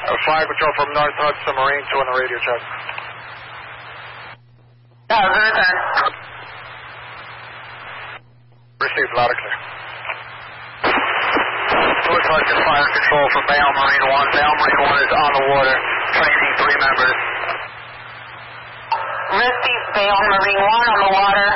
Fire control from North Hudson Marine 2 on the radio check. Return. Received loud and clear. North Hudson Fire Control from Bayonne Marine 1. Bayonne Marine 1 is on the water, training 3 members. Received Bayonne Marine 1 on the water.